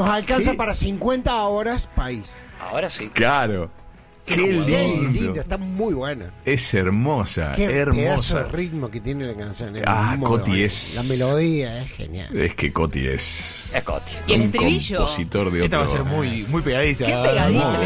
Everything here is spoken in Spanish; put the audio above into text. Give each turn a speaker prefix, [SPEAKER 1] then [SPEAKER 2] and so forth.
[SPEAKER 1] Nos alcanza para 50 horas país.
[SPEAKER 2] Ahora sí.
[SPEAKER 3] Claro. Qué
[SPEAKER 1] Qué
[SPEAKER 3] lindo.
[SPEAKER 1] linda, está muy buena.
[SPEAKER 3] Es hermosa,
[SPEAKER 1] Qué pedazo
[SPEAKER 3] hermosa.
[SPEAKER 1] de ritmo que tiene la canción. Muy
[SPEAKER 3] Coti
[SPEAKER 1] buena.
[SPEAKER 3] es...
[SPEAKER 1] La melodía es genial.
[SPEAKER 3] Es que Coti es...
[SPEAKER 2] Es Coti.
[SPEAKER 4] ¿Y el
[SPEAKER 3] un
[SPEAKER 4] estribillo?
[SPEAKER 3] compositor de
[SPEAKER 5] Esta va a
[SPEAKER 3] otro...
[SPEAKER 5] ser muy pegadiza.
[SPEAKER 4] Qué pegadiza.